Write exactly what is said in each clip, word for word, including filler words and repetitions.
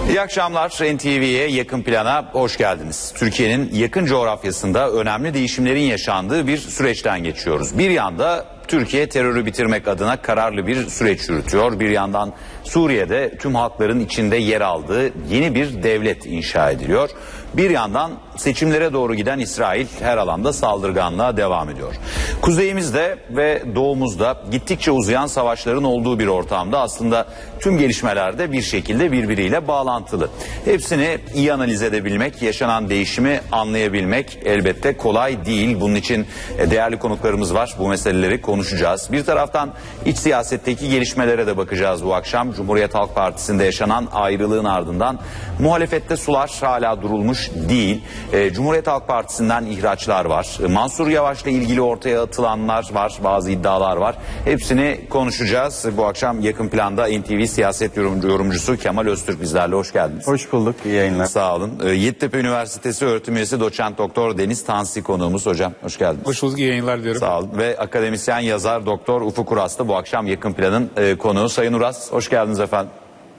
İyi akşamlar. N T V'ye Yakın Plan'a hoş geldiniz. Türkiye'nin yakın coğrafyasında önemli değişimlerin yaşandığı bir süreçten geçiyoruz. Bir yanda Türkiye terörü bitirmek adına kararlı bir süreç yürütüyor. Bir yandan Suriye'de tüm halkların içinde yer aldığı yeni bir devlet inşa ediliyor. Bir yandan seçimlere doğru giden İsrail her alanda saldırganlığa devam ediyor. Kuzeyimizde ve doğumuzda gittikçe uzayan savaşların olduğu bir ortamda aslında tüm gelişmeler de bir şekilde birbiriyle bağlantılı. Hepsini iyi analiz edebilmek, yaşanan değişimi anlayabilmek elbette kolay değil. Bunun için değerli konuklarımız var. Bu meseleleri konuşacağız. Bir taraftan iç siyasetteki gelişmelere de bakacağız bu akşam. Cumhuriyet Halk Partisi'nde yaşanan ayrılığın ardından muhalefette sular hala durulmuş değil. E, Cumhuriyet Halk Partisi'nden ihraçlar var. E, Mansur Yavaş'la ilgili ortaya atılanlar var, bazı iddialar var. Hepsini konuşacağız. Bu akşam Yakın Plan'da N T V siyaset yorumcu, yorumcusu Kemal Öztürk bizlerle. Hoş geldiniz. Hoş bulduk. İyi yayınlar. Sağ olun. E, Yeditepe Üniversitesi öğretim üyesi doçent doktor Deniz Tansi konuğumuz. Hocam hoş geldiniz. Hoş bulduk. İyi yayınlar diyorum. Sağ olun. Ve akademisyen yazar doktor Ufuk Uras da bu akşam Yakın Plan'ın e, konuğu. Sayın Uras hoş geldiniz efendim.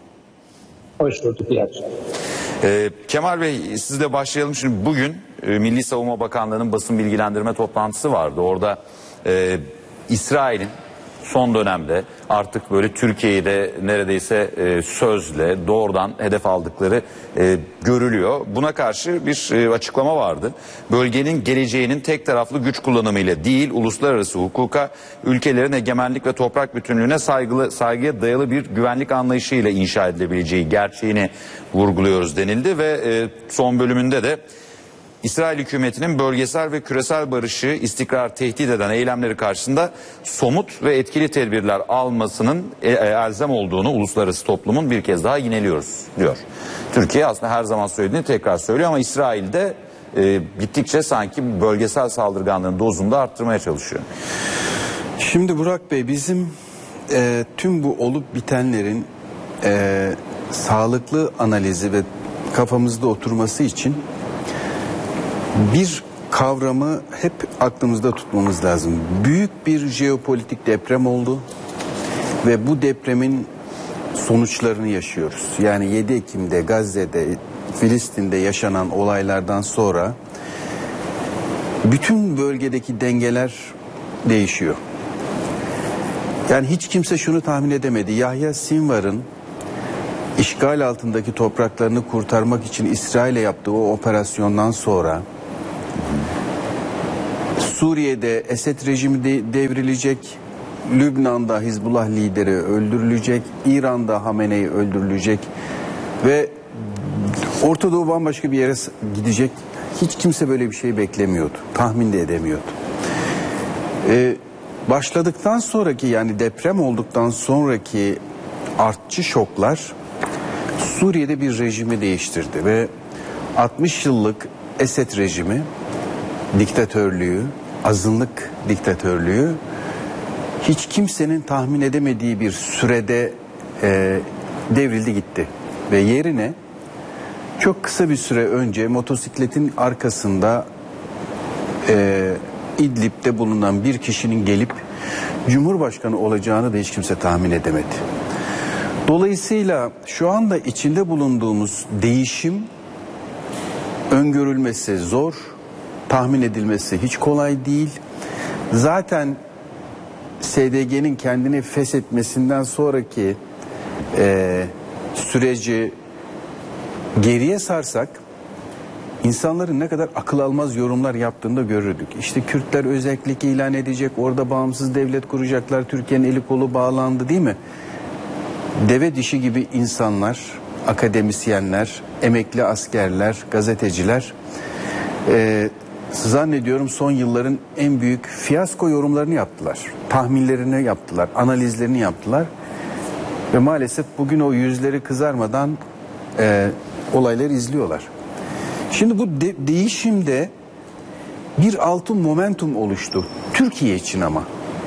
Hoş bulduk. İyi akşamlar. Ee, Kemal Bey sizle başlayalım. Şimdi bugün e, Milli Savunma Bakanlığı'nın basın bilgilendirme toplantısı vardı. Orada e, İsrail'in son dönemde artık böyle Türkiye'yi de neredeyse e, sözle doğrudan hedef aldıkları e, görülüyor. Buna karşı bir e, açıklama vardı. Bölgenin geleceğinin tek taraflı güç kullanımıyla değil, uluslararası hukuka, ülkelerin egemenlik ve toprak bütünlüğüne saygılı, saygıya dayalı bir güvenlik anlayışıyla inşa edilebileceği gerçeğini vurguluyoruz denildi ve e, son bölümünde de İsrail hükümetinin bölgesel ve küresel barışı, istikrar tehdit eden eylemleri karşısında somut ve etkili tedbirler almasının elzem olduğunu uluslararası toplumun bir kez daha yineliyoruz diyor. Türkiye aslında her zaman söylediğini tekrar söylüyor ama İsrail'de e, gittikçe sanki bölgesel saldırganlığın dozunu da arttırmaya çalışıyor. Şimdi Burak Bey, bizim e, tüm bu olup bitenlerin e, sağlıklı analizi ve kafamızda oturması için bir kavramı hep aklımızda tutmamız lazım. Büyük bir jeopolitik deprem oldu ve bu depremin sonuçlarını yaşıyoruz. Yani yedi Ekim'de Gazze'de, Filistin'de yaşanan olaylardan sonra bütün bölgedeki dengeler değişiyor. Yani hiç kimse şunu tahmin edemedi. Yahya Sinvar'ın işgal altındaki topraklarını kurtarmak için İsrail'e yaptığı o operasyondan sonra Suriye'de Esed rejimi de devrilecek, Lübnan'da Hizbullah lideri öldürülecek, İran'da Hamenei öldürülecek ve Orta Doğu bambaşka bir yere gidecek. Hiç kimse böyle bir şey beklemiyordu, tahmin de edemiyordu. Ee, başladıktan sonraki, yani deprem olduktan sonraki artçı şoklar Suriye'de bir rejimi değiştirdi ve altmış yıllık Esed rejimi, diktatörlüğü, azınlık diktatörlüğü hiç kimsenin tahmin edemediği bir sürede e, devrildi gitti. Ve yerine çok kısa bir süre önce motosikletin arkasında e, İdlib'de bulunan bir kişinin gelip Cumhurbaşkanı olacağını da hiç kimse tahmin edemedi. Dolayısıyla şu anda içinde bulunduğumuz değişim öngörülmesi zor, tahmin edilmesi hiç kolay değil. Zaten S D G'nin kendini feshetmesinden sonraki e, süreci geriye sarsak insanların ne kadar akıl almaz yorumlar yaptığını da görürdük. İşte Kürtler özellik ilan edecek, orada bağımsız devlet kuracaklar, Türkiye'nin eli kolu bağlandı, değil mi? Deve dişi gibi insanlar, akademisyenler, emekli askerler, gazeteciler e, zannediyorum son yılların en büyük fiyasko yorumlarını yaptılar. Tahminlerini yaptılar, analizlerini yaptılar. Ve maalesef bugün o yüzleri kızarmadan e, olayları izliyorlar. Şimdi bu de- değişimde bir altın momentum oluştu. Türkiye için ama.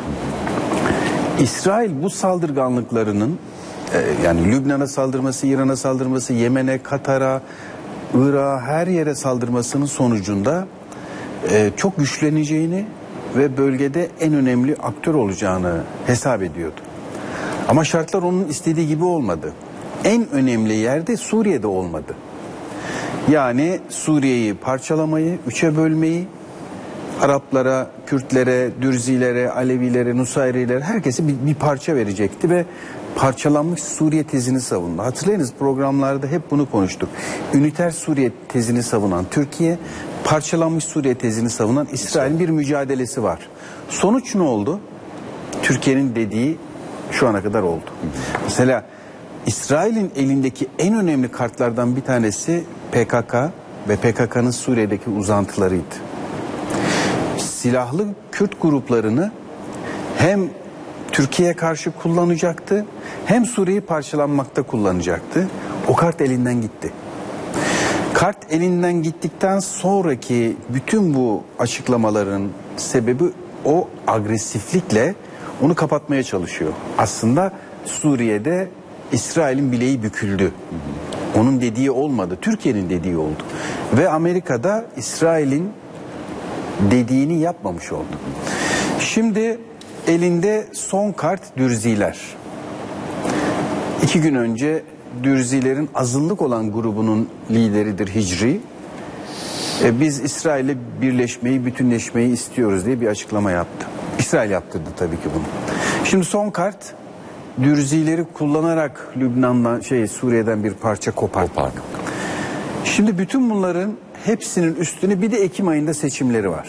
İsrail bu saldırganlıklarının e, yani Lübnan'a saldırması, İran'a saldırması, Yemen'e, Katar'a, Irak'a, her yere saldırmasının sonucunda e, çok güçleneceğini ve bölgede en önemli aktör olacağını hesap ediyordu. Ama şartlar onun istediği gibi olmadı. en önemli yerde Suriye'de olmadı. Yani Suriye'yi parçalamayı, üçe bölmeyi, Araplara, Kürtlere, Dürzilere, Alevilere, Nusayrilere herkese bir, bir parça verecekti ve parçalanmış Suriye tezini savundu. Hatırlayınız, programlarda hep bunu konuştuk. Üniter Suriye tezini savunan Türkiye, parçalanmış Suriye tezini savunan İsrail'in bir mücadelesi var. Sonuç ne oldu? Türkiye'nin dediği şu ana kadar oldu. Mesela İsrail'in elindeki en önemli kartlardan bir tanesi P K K ve P K K'nın Suriye'deki uzantılarıydı. Silahlı Kürt gruplarını hem Türkiye'ye karşı kullanacaktı, hem Suriye'yi parçalanmakta kullanacaktı. O kart elinden gitti. Kart elinden gittikten sonraki bütün bu açıklamaların sebebi o agresiflikle onu kapatmaya çalışıyor. Aslında Suriye'de İsrail'in bileği büküldü. Onun dediği olmadı, Türkiye'nin dediği oldu. Ve Amerika'da İsrail'in dediğini yapmamış oldu. Şimdi elinde son kart Dürziler. İki gün önce Dürzilerin azınlık olan grubunun lideridir Hicri. E, biz İsrail'le birleşmeyi, bütünleşmeyi istiyoruz diye bir açıklama yaptı. İsrail yaptırdı tabii ki bunu. Şimdi son kart Dürzileri kullanarak Lübnan'dan, şey Suriye'den bir parça kopartmak. Şimdi bütün bunların hepsinin üstüne bir de Ekim ayında seçimleri var.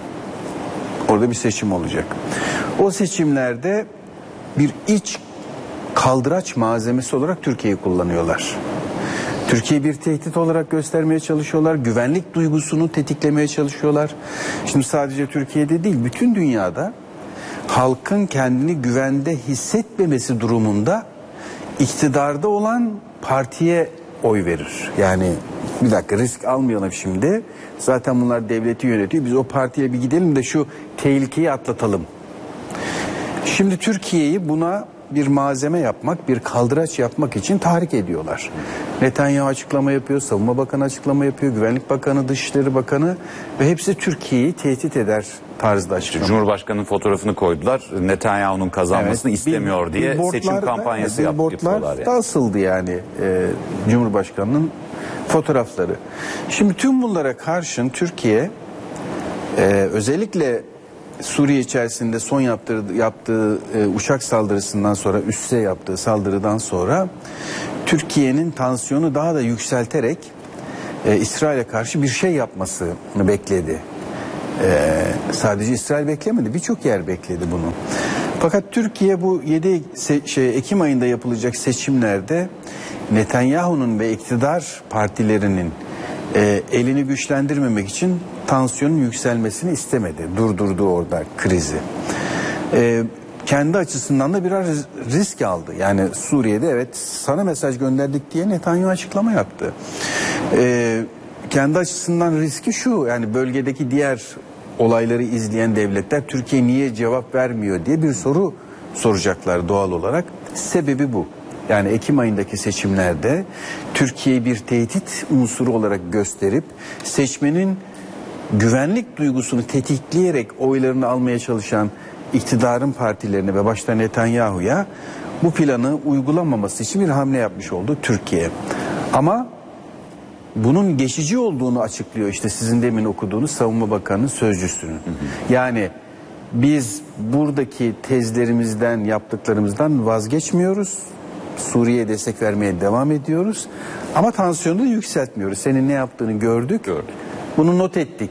Orada bir seçim olacak. O seçimlerde bir iç kaldıraç malzemesi olarak Türkiye'yi kullanıyorlar. Türkiye'yi bir tehdit olarak göstermeye çalışıyorlar. Güvenlik duygusunu tetiklemeye çalışıyorlar. Şimdi sadece Türkiye'de değil, bütün dünyada halkın kendini güvende hissetmemesi durumunda iktidarda olan partiye oy verir. Yani bir dakika, risk almayalım şimdi. Zaten bunlar devleti yönetiyor. Biz o partiye bir gidelim de şu tehlikeyi atlatalım. Şimdi Türkiye'yi buna bir malzeme yapmak, bir kaldıraç yapmak için tahrik ediyorlar. Netanyahu açıklama yapıyor, Savunma Bakanı açıklama yapıyor, Güvenlik Bakanı, Dışişleri Bakanı ve hepsi Türkiye'yi tehdit eder tarzda açıklama. Cumhurbaşkanı'nın fotoğrafını koydular. Netanyahu'nun kazanmasını evet, istemiyor bil, diye seçim kampanyası yap, yapıyorlar. Yani. Da asıldı yani e, Cumhurbaşkanı'nın fotoğrafları. Şimdi tüm bunlara karşın Türkiye e, özellikle Suriye içerisinde son yaptığı, yaptığı e, uçak saldırısından sonra, üsse yaptığı saldırıdan sonra Türkiye'nin tansiyonu daha da yükselterek e, İsrail'e karşı bir şey yapmasını bekledi. E, sadece İsrail beklemedi, birçok yer bekledi bunu. Fakat Türkiye bu yedi şey, Ekim ayında yapılacak seçimlerde Netanyahu'nun ve iktidar partilerinin e, elini güçlendirmemek için tansiyonun yükselmesini istemedi. Durdurdu orada krizi. E, kendi açısından da biraz risk aldı. Yani Suriye'de evet sana mesaj gönderdik diye Netanyahu açıklama yaptı. E, kendi açısından riski şu, yani bölgedeki diğer olayları izleyen devletler Türkiye niye cevap vermiyor diye bir soru soracaklar doğal olarak. Sebebi bu. Yani Ekim ayındaki seçimlerde Türkiye'yi bir tehdit unsuru olarak gösterip seçmenin güvenlik duygusunu tetikleyerek oylarını almaya çalışan iktidarın partilerine ve başta Netanyahu'ya bu planı uygulamaması için bir hamle yapmış oldu Türkiye. Ama bunun geçici olduğunu açıklıyor işte sizin demin okuduğunuz Savunma Bakanı'nın sözcüsünün. Hı hı. Yani biz buradaki tezlerimizden, yaptıklarımızdan vazgeçmiyoruz. Suriye'ye destek vermeye devam ediyoruz. Ama tansiyonu da yükseltmiyoruz. Senin ne yaptığını gördük. Gördük. Bunu not ettik.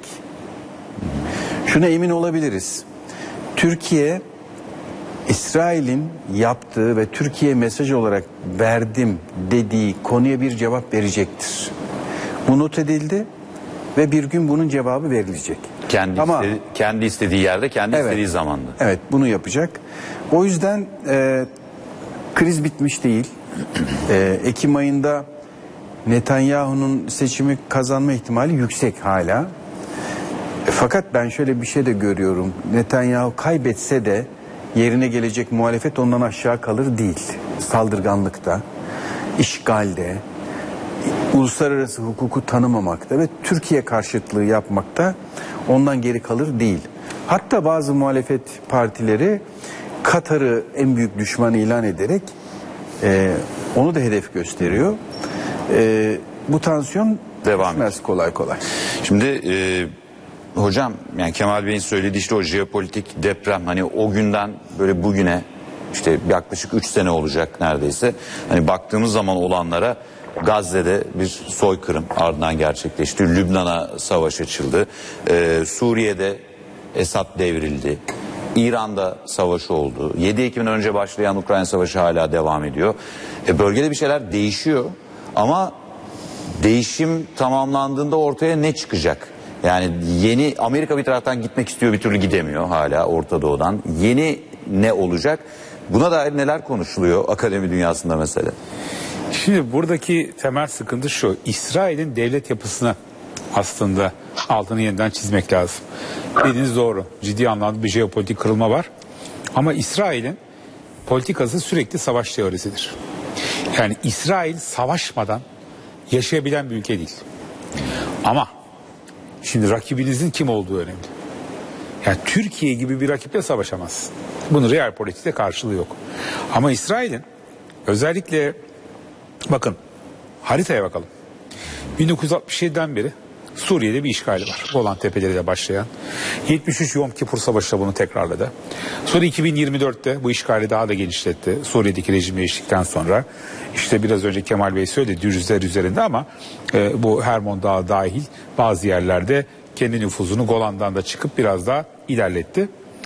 Şuna emin olabiliriz. Türkiye, İsrail'in yaptığı ve Türkiye mesaj olarak verdim dediği konuya bir cevap verecektir. Bu not edildi ve bir gün bunun cevabı verilecek. Kendi, Ama, istedi, kendi istediği yerde, kendi evet, istediği zamanda. Evet, bunu yapacak. O yüzden e, kriz bitmiş değil. e, Ekim ayında Netanyahu'nun seçimi kazanma ihtimali yüksek hala. E, fakat ben şöyle bir şey de görüyorum. Netanyahu kaybetse de yerine gelecek muhalefet ondan aşağı kalır değil. Saldırganlıkta, işgalde, uluslararası hukuku tanımamakta ve Türkiye karşıtlığı yapmakta ondan geri kalır değil. Hatta bazı muhalefet partileri Katar'ı en büyük düşman ilan ederek e, Onu da hedef gösteriyor. E, bu tansiyon Devam etmez kolay kolay. Şimdi e, hocam, yani Kemal Bey'in söylediği işte o jeopolitik deprem, hani o günden böyle bugüne işte yaklaşık üç sene olacak neredeyse. Hani baktığımız zaman olanlara, Gazze'de bir soykırım ardından gerçekleşti. Lübnan'a savaş açıldı. Ee, Suriye'de Esad devrildi. İran'da savaş oldu. yedi Ekim'den önce başlayan Ukrayna savaşı hala devam ediyor. E, bölgede bir şeyler değişiyor ama değişim tamamlandığında ortaya ne çıkacak? Yani yeni, Amerika bir taraftan gitmek istiyor, bir türlü gidemiyor hala Orta Doğu'dan. Yeni ne olacak? Buna dair neler konuşuluyor akademi dünyasında mesela? Şimdi buradaki temel sıkıntı şu: İsrail'in devlet yapısına aslında altını yeniden çizmek lazım. Dediğiniz doğru, ciddi anlamda bir jeopolitik kırılma var. Ama İsrail'in politikası sürekli savaş teorisidir. Yani İsrail savaşmadan yaşayabilen bir ülke değil. Ama şimdi rakibinizin kim olduğu önemli. Yani Türkiye gibi bir rakiple savaşamazsın. Bunun real politikte karşılığı yok. Ama İsrail'in özellikle, bakın haritaya bakalım. bin dokuz yüz altmış yediden beri Suriye'de bir işgali var. Golan Tepeleri'yle başlayan. yetmiş üç Yom Kipur Savaşı da bunu tekrarladı. Sonra iki bin yirmi dörtte bu işgali daha da genişletti. Suriye'deki rejim değiştikten sonra. İşte biraz önce Kemal Bey söyledi, Dürüzler üzerinde, ama e, bu Hermon Dağı dahil bazı yerlerde kendi nüfuzunu Golan'dan da çıkıp biraz daha ilerletti.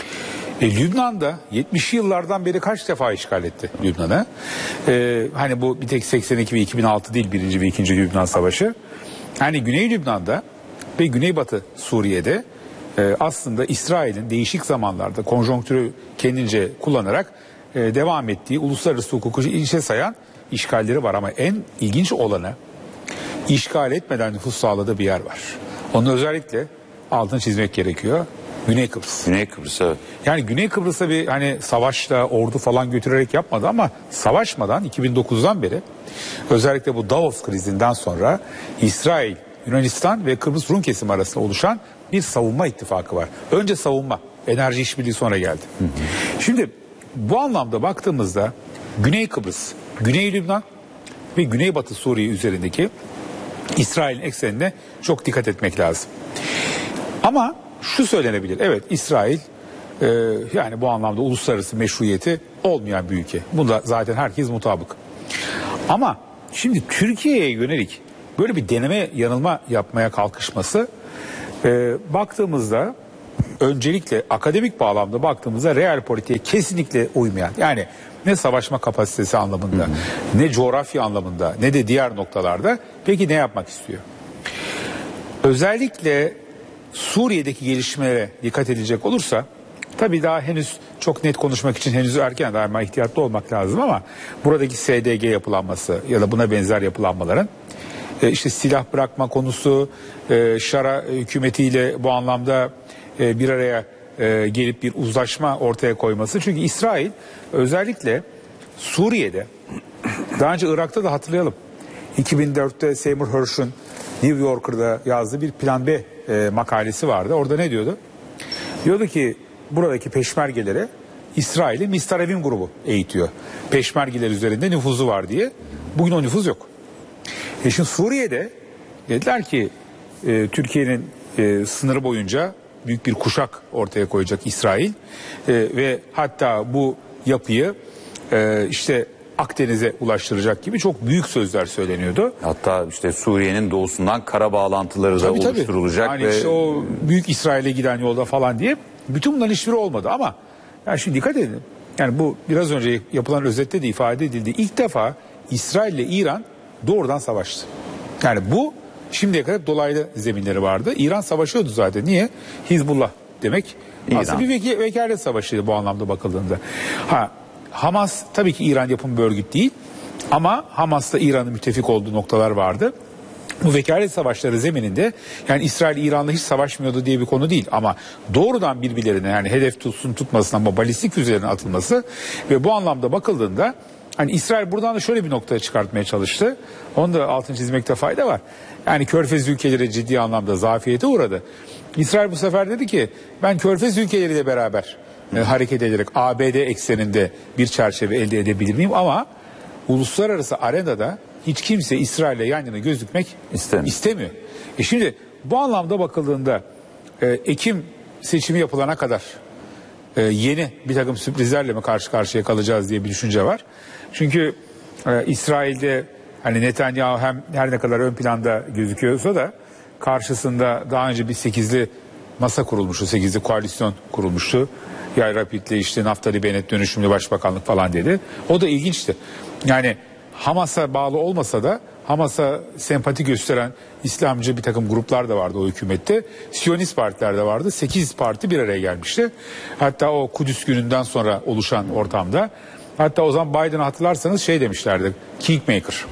E, Lübnan'da yetmişli yıllardan beri kaç defa işgal etti Lübnan'ı? E, hani bu bir tek seksen iki ve iki bin altı değil, birinci ve ikinci Lübnan Savaşı. Yani Güney Lübnan'da ve Güneybatı Suriye'de e, aslında İsrail'in değişik zamanlarda konjonktürü kendince kullanarak e, devam ettiği uluslararası hukuku işe sayan işgalleri var. Ama en ilginç olanı, işgal etmeden nüfus sağladığı bir yer var. Onu özellikle altını çizmek gerekiyor. Güney Kıbrıs. Güney Kıbrıs, evet. Yani Güney Kıbrıs'a bir hani savaşla ordu falan götürerek yapmadı, ama savaşmadan iki bin dokuzdan beri, özellikle bu Davos krizinden sonra İsrail, Yunanistan ve Kıbrıs Rum kesimi arasında oluşan bir savunma ittifakı var. Önce savunma, enerji işbirliği sonra geldi. Hı hı. Şimdi bu anlamda baktığımızda Güney Kıbrıs, Güney Lübnan ve Güneybatı Suriye üzerindeki İsrail'in eksenine çok dikkat etmek lazım. Ama şu söylenebilir: evet, İsrail e, yani bu anlamda uluslararası meşruiyeti olmayan bir ülke. Bunda zaten herkes mutabık. Ama şimdi Türkiye'ye yönelik böyle bir deneme yanılma yapmaya kalkışması, e, baktığımızda öncelikle akademik bağlamda baktığımızda real politiğe kesinlikle uymayan, yani ne savaşma kapasitesi anlamında, hı hı, ne coğrafya anlamında, ne de diğer noktalarda. Peki ne yapmak istiyor? Özellikle Suriye'deki gelişmelere dikkat edilecek olursa, tabii daha henüz çok net konuşmak için henüz erken, daima ihtiyatlı olmak lazım, ama buradaki S D G yapılanması ya da buna benzer yapılanmaların e, işte silah bırakma konusu, e, Şara hükümetiyle bu anlamda e, bir araya e, gelip bir uzlaşma ortaya koyması. Çünkü İsrail özellikle Suriye'de, daha önce Irak'ta da hatırlayalım, iki bin dörtte Seymour Hersh'ün New Yorker'da yazdığı bir Plan B e, makalesi vardı. Orada ne diyordu? Diyordu ki buradaki peşmergelere İsrail'i Mistarevim grubu eğitiyor. Peşmergeler üzerinde nüfuzu var diye. Bugün o nüfuz yok. E şimdi Suriye'de dediler ki e, Türkiye'nin e, sınırı boyunca büyük bir kuşak ortaya koyacak İsrail. E, ve hatta bu yapıyı e, işte Akdeniz'e ulaştıracak gibi çok büyük sözler söyleniyordu. Hatta işte Suriye'nin doğusundan kara bağlantıları da tabii, oluşturulacak. Tabii. Yani ve... işte o büyük İsrail'e giden yolda falan diye, bütün bunların hiçbiri olmadı. Ama yani şimdi dikkat edin. Yani bu biraz önce yapılan özette de ifade edildi. İlk defa İsrail ile İran doğrudan savaştı. Yani bu şimdiye kadar dolaylı zeminleri vardı. İran savaşıyordu zaten. Niye? Hizbullah demek. İran. Aslında bir vek- vekalet savaşıydı bu anlamda bakıldığında. Ha, Hamas tabii ki İran yapımı bir örgüt değil, ama Hamas'ta İran'ın müttefik olduğu noktalar vardı. Bu vekalet savaşları zemininde, yani İsrail İran'la hiç savaşmıyordu diye bir konu değil, ama doğrudan birbirlerine, yani hedef tutsun tutmasın ama balistik füzelerin atılması ve bu anlamda bakıldığında hani İsrail buradan da şöyle bir noktaya çıkartmaya çalıştı. Onu da altını çizmekte fayda var. Yani Körfez ülkeleri ciddi anlamda zafiyete uğradı. İsrail bu sefer dedi ki ben Körfez ülkeleriyle beraber e, hareket ederek A B D ekseninde bir çerçeve elde edebilir miyim, ama uluslararası arenada hiç kimse İsrail'le yan yana gözükmek İstemiyor. istemiyor. E şimdi bu anlamda bakıldığında e, Ekim seçimi yapılana kadar e, yeni bir takım sürprizlerle mi karşı karşıya kalacağız diye bir düşünce var. Çünkü e, İsrail'de hani Netanyahu hem her ne kadar ön planda gözüküyorsa da karşısında daha önce bir sekizli masa kurulmuştu, sekizli koalisyon kurulmuştu. Yair Lapid'le işte Naftali Bennett dönüşümlü başbakanlık falan dedi. O da ilginçti. Yani Hamas'a bağlı olmasa da Hamas'a sempati gösteren İslamcı bir takım gruplar da vardı o hükümette. Siyonist partiler de vardı. sekiz parti bir araya gelmişti. Hatta o Kudüs gününden sonra oluşan ortamda. Hatta o zaman Biden'ı hatırlarsanız şey demişlerdi. Kingmaker.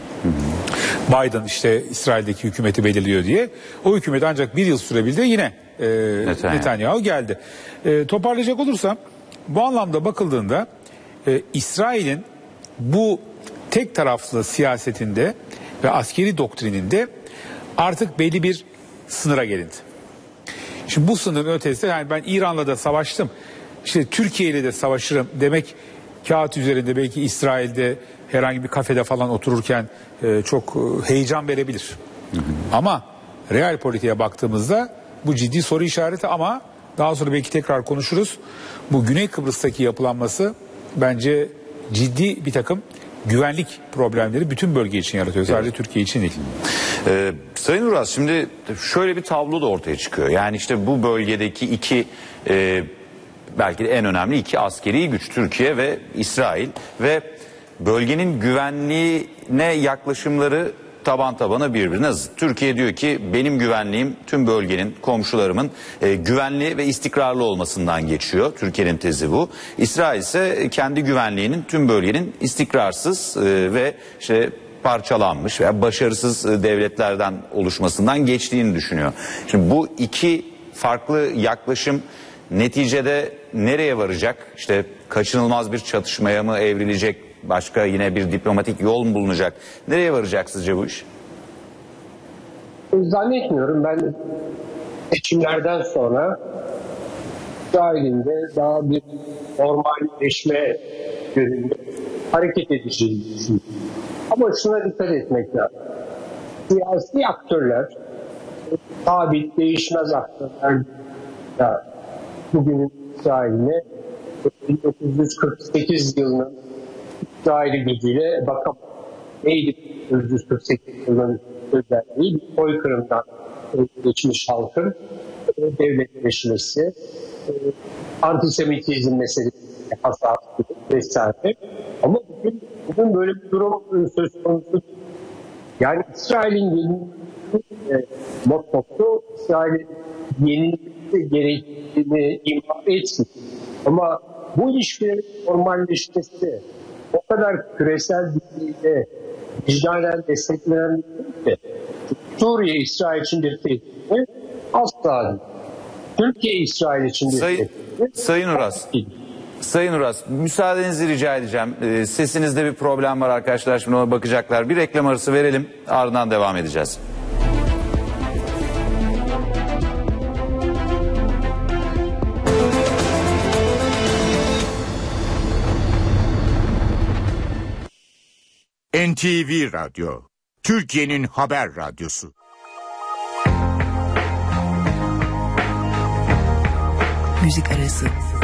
Biden işte İsrail'deki hükümeti belirliyor diye. O hükümet ancak bir yıl sürebildi, yine e, Netanyahu. Netanyahu geldi. E, toparlayacak olursam bu anlamda bakıldığında e, İsrail'in bu tek taraflı siyasetinde ve askeri doktrininde artık belli bir sınıra gelindi. Şimdi bu sınırın ötesinde yani ben İran'la da savaştım, İşte Türkiye ile de savaşırım demek kağıt üzerinde belki İsrail'de herhangi bir kafede falan otururken e, çok e, heyecan verebilir. Hı hı. Ama real politiğe baktığımızda bu ciddi soru işareti, ama daha sonra belki tekrar konuşuruz. Bu Güney Kıbrıs'taki yapılanması bence ciddi bir takım güvenlik problemleri bütün bölge için yaratıyor. Sadece evet. Türkiye için değil. Ee, Sayın Uras, şimdi şöyle bir tablo da ortaya çıkıyor. Yani işte bu bölgedeki iki e, belki de en önemli iki askeri güç, Türkiye ve İsrail, ve bölgenin güvenliğine yaklaşımları taban tabana birbirine zıt. Türkiye diyor ki benim güvenliğim tüm bölgenin, komşularımın e, güvenli ve istikrarlı olmasından geçiyor. Türkiye'nin tezi bu. İsrail ise kendi güvenliğinin tüm bölgenin istikrarsız e, ve işte parçalanmış veya başarısız e, devletlerden oluşmasından geçtiğini düşünüyor. Şimdi bu iki farklı yaklaşım neticede nereye varacak? İşte kaçınılmaz bir çatışmaya mı evrilecek? Başka yine bir diplomatik yol mu bulunacak? Nereye varacak sizce bu iş? Zannetmiyorum. Ben seçimlerden sonra İsrail'in de daha bir normalleşme yönünde hareket edeceğini düşünüyorum. Ama şuna dikkat etmek lazım. Siyasi aktörler, sabit, değişmez aktörler da bugünün İsrail'ine bin dokuz yüz kırk sekiz yılının İsrail'i gücüyle bakalım. Neydi bin dokuz yüz kırk sekiz yılının özelliği? Soykırımdan geçmiş halkın devletleşmesi, antisemitizm meselesi, hasatı vesaire. Ama bugün, bugün böyle bir durum söz konusu. Yani İsrail'in yeni e, mottosu İsrail'in yenilmesi gerektiğini ima etmiyor. Ama bu ilişkilerin normalleşmesi o kadar küresel düzeyde vicdanen desteklenen bir şey ki Suriye İsrail için bir tehdit asla değil. Türkiye İsrail için bir Sayın, tehdit. Sayın Uras, Sayın Uras, müsaadenizi rica edeceğim. Ee, sesinizde bir problem var arkadaşlar, şimdi ona bakacaklar. Bir reklam arası verelim, ardından devam edeceğiz. N T V Radyo, Türkiye'nin haber radyosu. Müzik arası.